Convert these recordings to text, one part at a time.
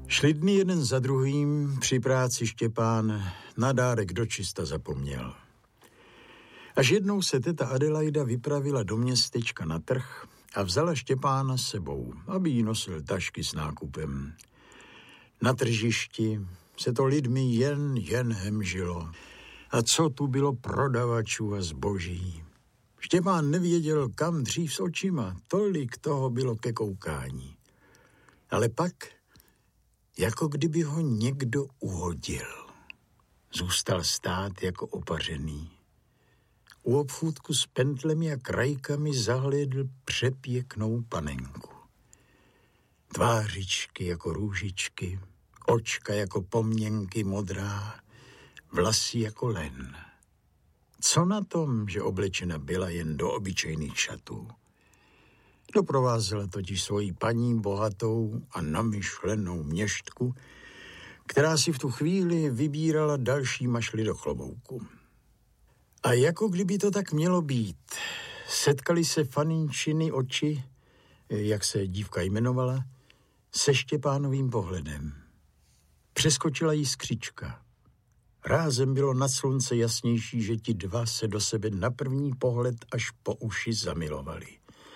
Šli dny jeden za druhým, při práci Štěpán na dárek dočista zapomněl. Až jednou se teta Adelaida vypravila do městečka na trh a vzala Štěpána s sebou, aby jí nosil tašky s nákupem. Na tržišti se to lidmi jen hemžilo. A co tu bylo prodavačů a zboží. Štěpán nevěděl, kam dřív s očima, tolik toho bylo ke koukání. Ale pak, jako kdyby ho někdo uhodil, zůstal stát jako opařený. U obchůdku s pentlemi a krajkami zahlédl přepěknou panenku. Tvářičky jako růžičky, očka jako pomněnky modrá, vlasy jako len. Co na tom, že oblečena byla jen do obyčejných šatů? Doprovázela totiž svoji paní bohatou a namyšlenou měštku, která si v tu chvíli vybírala další mašly do klobouku. A jako kdyby to tak mělo být, setkali se Faninčiny oči, jak se dívka jmenovala, se Štěpánovým pohledem. Přeskočila jí skřička. Rázem bylo nad slunce jasnější, že ti dva se do sebe na první pohled až po uši zamilovali.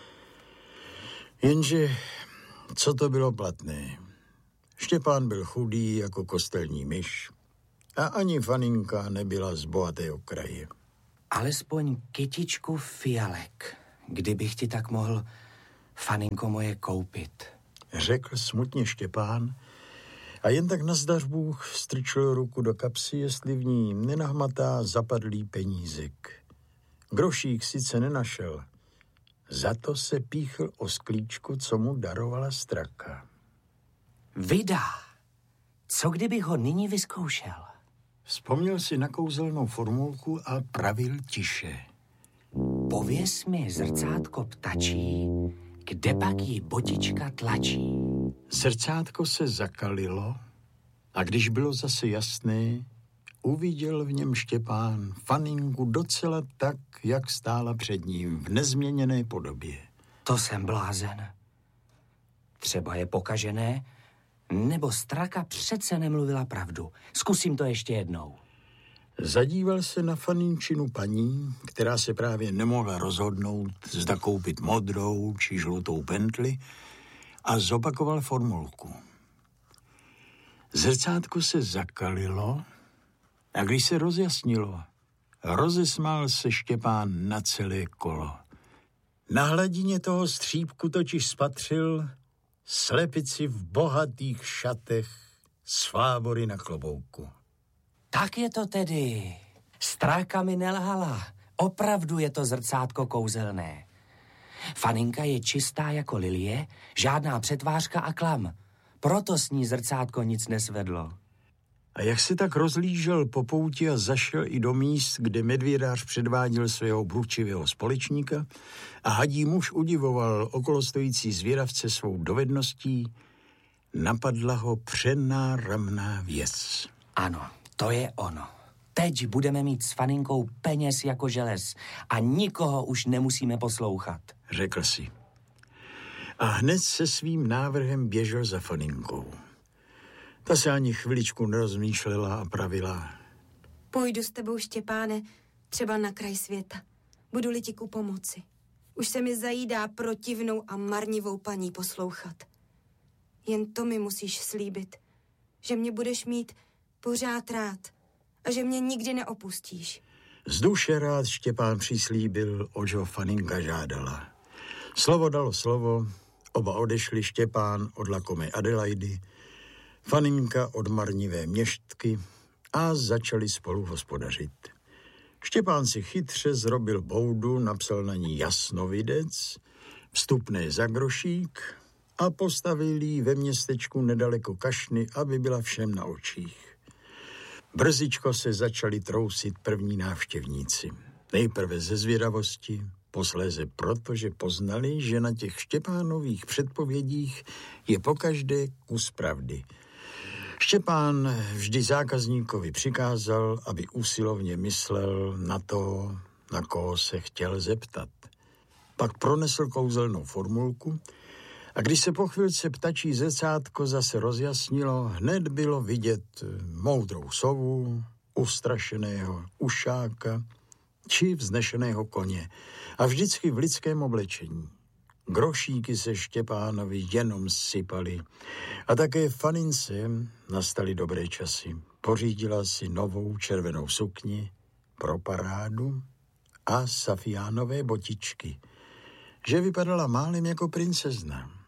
Jenže, co to bylo platné? Štěpán byl chudý jako kostelní myš a ani Faninka nebyla z bohatého kraje. Alespoň kytičku fialek, kdybych ti tak mohl, Faninko moje, koupit, řekl smutně Štěpán a jen tak nazdar Bůh strčil ruku do kapsy, jestli v ní nenahmatá zapadlý penízek. Grošík sice nenašel, za to se píchl o sklíčku, co mu darovala straka. Vydá, co kdybych ho nyní vyzkoušel? Vzpomněl si na kouzelnou formulku a pravil tiše. Pověz mi, zrcátko ptačí, kde pak jí botička tlačí. Zrcátko se zakalilo a když bylo zase jasné, uviděl v něm Štěpán Faninku docela tak, jak stála před ním v nezměněné podobě. To jsem blázen. Třeba je pokažené, nebo straka přece nemluvila pravdu. Zkusím to ještě jednou. Zadíval se na Faninčinu paní, která se právě nemohla rozhodnout, zda koupit modrou či žlutou pentli, a zopakoval formulku. Zrcátko se zakalilo a když se rozjasnilo, rozesmál se Štěpán na celé kolo. Na hladině toho střípku totiž spatřil slepici v bohatých šatech s fávory na klobouku. Tak je to tedy. Stráka mi nelhala. Opravdu je to zrcátko kouzelné. Faninka je čistá jako lilie, žádná přetvářka a klam. Proto s ní zrcátko nic nesvedlo. A jak se tak rozlížel po pouti a zašel i do míst, kde medvědář předváděl svého bručivého společníka a hadí muž udivoval okolostojící zvědavce svou dovedností, napadla ho přenáramná věc. Ano, to je ono. Teď budeme mít s Faninkou peněz jako želez a nikoho už nemusíme poslouchat, řekl si. A hned se svým návrhem běžel za Faninkou. Ta se ani chviličku nerozmýšlela a pravila. Půjdu s tebou, Štěpáne, třeba na kraj světa. Budu-li ti ku pomoci. Už se mi zajídá protivnou a marnivou paní poslouchat. Jen to mi musíš slíbit, že mě budeš mít pořád rád a že mě nikdy neopustíš. Z duše rád Štěpán přislíbil, oč ho Faninka žádala. Slovo dalo slovo, oba odešli, Štěpán od lakomé Adelaidy, Faninka od marnivé měštky a začali spolu hospodařit. Štěpán si chytře zrobil boudu, napsal na ní jasnovidec, vstupné za grošík a postavil jí ve městečku nedaleko kašny, aby byla všem na očích. Brzičko se začali trousit první návštěvníci. Nejprve ze zvědavosti, posléze proto, že poznali, že na těch Štěpánových předpovědích je pokaždé kus pravdy. Štěpán vždy zákazníkovi přikázal, aby usilovně myslel na to, na koho se chtěl zeptat. Pak pronesl kouzelnou formulku A když se po chvilce ptačí zrcátko zase rozjasnilo, hned bylo vidět moudrou sovu, ustrašeného ušáka či vznešeného koně. A vždycky v lidském oblečení. Grošíky se Štěpánovi jenom sypaly. A také Fanince nastaly dobré časy. Pořídila si novou červenou sukni pro parádu a safiánové botičky, že vypadala málem jako princezna.